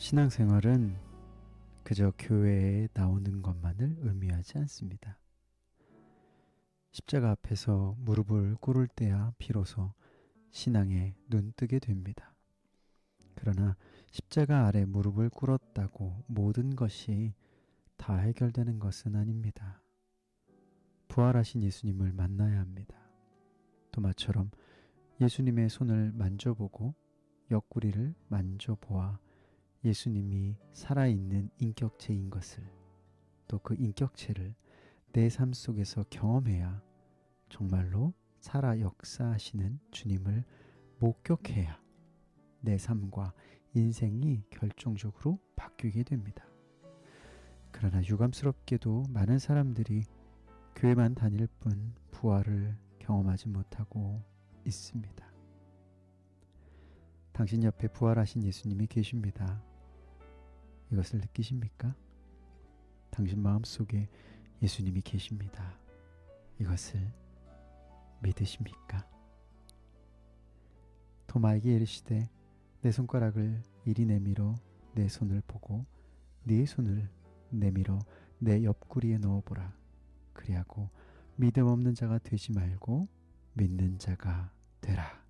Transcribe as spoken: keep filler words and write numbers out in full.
신앙생활은 그저 교회에 나오는 것만을 의미하지 않습니다. 십자가 앞에서 무릎을 꿇을 때야 비로소 신앙에 눈뜨게 됩니다. 그러나 십자가 아래 무릎을 꿇었다고 모든 것이 다 해결되는 것은 아닙니다. 부활하신 예수님을 만나야 합니다. 도마처럼 예수님의 손을 만져보고 옆구리를 만져보아 예수님이 살아있는 인격체인 것을, 또 그 인격체를 내 삶 속에서 경험해야 정말로 살아 역사하시는 주님을 목격해야 내 삶과 인생이 결정적으로 바뀌게 됩니다. 그러나 유감스럽게도 많은 사람들이 교회만 다닐 뿐 부활을 경험하지 못하고 있습니다. 당신 옆에 부활하신 예수님이 계십니다. 이것을 느끼십니까? 당신 마음속에 예수님이 계십니다. 이것을 믿으십니까? 도마에게 이르시되 내 손가락을 이리 내밀어 내 손을 보고 네 손을 내밀어 내 옆구리에 넣어보라. 그리하고 믿음 없는 자가 되지 말고 믿는 자가 되라.